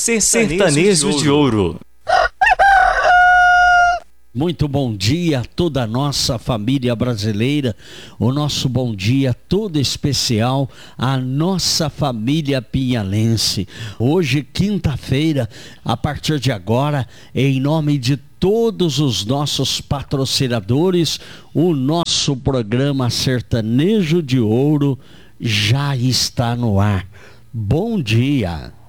Sertanejo de Ouro. Muito bom dia a toda a nossa família brasileira, o nosso bom dia todo especial à nossa família pinhalense. Hoje, quinta-feira, a partir de agora, em nome de todos os nossos patrocinadores, o nosso programa Sertanejo de Ouro já está no ar. Bom dia!